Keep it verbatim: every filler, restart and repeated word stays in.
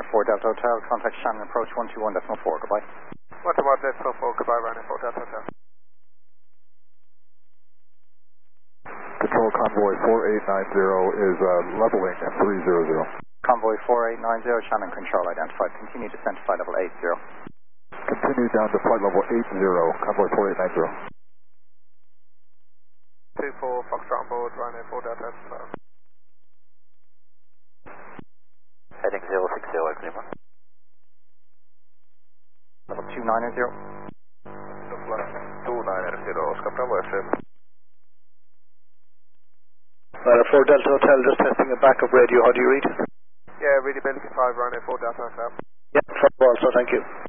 Ryanair four Delta Hotel, contact Shannon approach one two one decimal four, goodbye. one two one decimal four, goodbye Ryanair four Delta Hotel. Control Convoy four eight nine zero is uh, leveling at three zero zero. Convoy four eight nine zero, Shannon control identified. Continue descent to flight level eight zero. Continue down to flight level eight zero, Convoy four eight nine zero. two four, Foxtrot on board, Ryanair four Delta Hotel. Heading zero six zero, Lima. Level two nine zero. two nine zero, Oscar Bravo F M. Ryanair four Delta Hotel, just testing a backup radio. How do you read? Yeah, readability five, Ryanair four Delta Hotel. Yeah, from also, thank you.